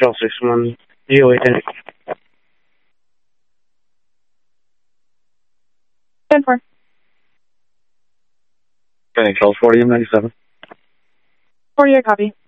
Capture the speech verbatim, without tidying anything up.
Charles six one, D O eight ten. ten four. Okay, Charles forty, M ninety-seven. forty-eight, copy.